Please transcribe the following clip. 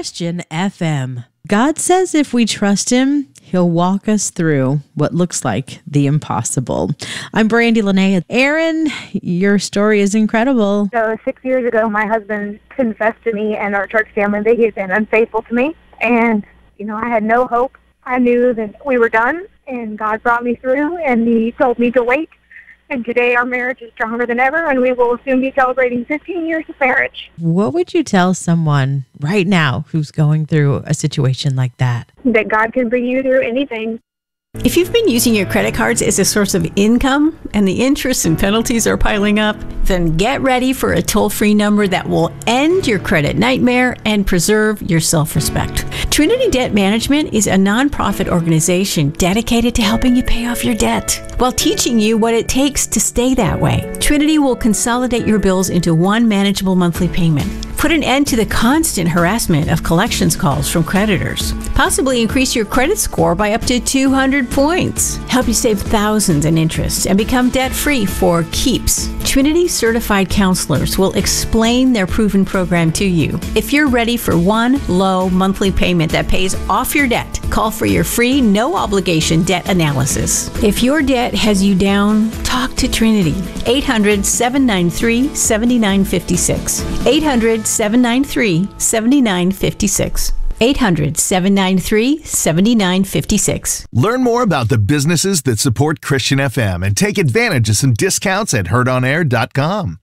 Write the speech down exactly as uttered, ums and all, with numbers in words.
Christian F M. God says if we trust Him, He'll walk us through what looks like the impossible. I'm Brandy Lene. Aaron, your story is incredible. So six years ago, my husband confessed to me and our church family that he had been unfaithful to me. And, you know, I had no hope. I knew that we were done, and God brought me through, and He told me to wait. And today our marriage is stronger than ever, and we will soon be celebrating fifteen years of marriage. What would you tell someone right now who's going through a situation like that? That God can bring you through anything. If you've been using your credit cards as a source of income and the interest and penalties are piling up, then get ready for a toll-free number that will end your credit nightmare and preserve your self-respect. Trinity Debt Management is a nonprofit organization dedicated to helping you pay off your debt while teaching you what it takes to stay that way. Trinity will consolidate your bills into one manageable monthly payment, put an end to the constant harassment of collections calls from creditors, possibly increase your credit score by up to two hundred points, help you save thousands in interest, and become debt-free for keeps. Trinity certified counselors will explain their proven program to you. If you're ready for one low monthly payment that pays off your debt, call for your free, no-obligation debt analysis. If your debt has you down, talk to Trinity. eight hundred, seven nine three, seven nine five six. eight hundred, seven nine three, seven nine five six. eight hundred, seven nine three, seven nine five six. Learn more about the businesses that support Christian F M and take advantage of some discounts at heard on air dot com.